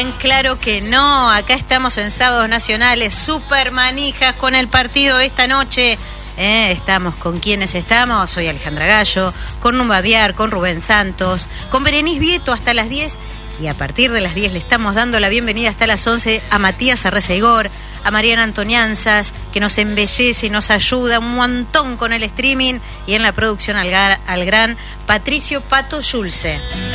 bien, claro que no. Acá estamos en Sábados Nacionales, super manijas con el partido de esta noche. Estamos con quienes estamos. Soy Alejandra Gallo, con Numba Viar, con Rubén Santos, con Berenice Vieto hasta las 10. Y a partir de las 10 le estamos dando la bienvenida hasta las 11 a Matías Arreceigor, a Mariana Antonianzas, que nos embellece y nos ayuda un montón con el streaming, y en la producción al gran Patricio Pato Schulze.